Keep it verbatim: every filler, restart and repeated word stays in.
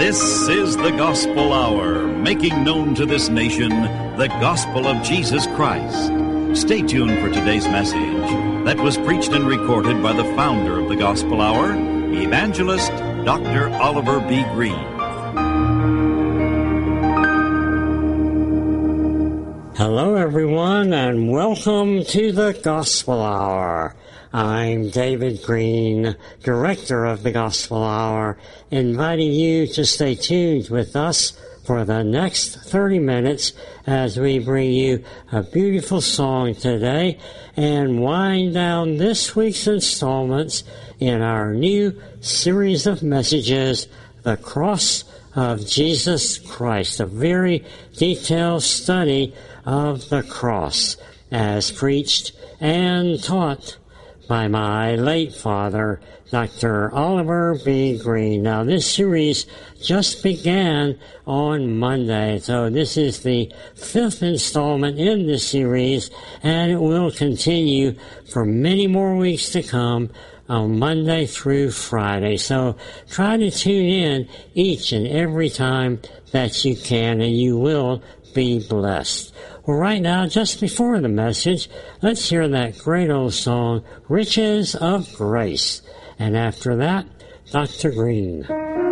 This is the Gospel Hour, making known to this nation the gospel of Jesus Christ. Stay tuned for today's message that was preached and recorded by the founder of the Gospel Hour, Evangelist Doctor Oliver B. Green. Hello, everyone, and welcome to the Gospel Hour. I'm David Green, Director of the Gospel Hour, inviting you to stay tuned with us for the next thirty minutes as we bring you a beautiful song today and wind down this week's installments in our new series of messages, The Cross of Jesus Christ, a very detailed study of the cross as preached and taught by my late father, Doctor Oliver B. Green. Now, this series just began on Monday, so this is the fifth installment in this series, and it will continue for many more weeks to come on Monday through Friday. So try to tune in each and every time that you can, and you will be blessed. Well, right now, just before the message, let's hear that great old song, Riches of Grace. And after that, Doctor Green.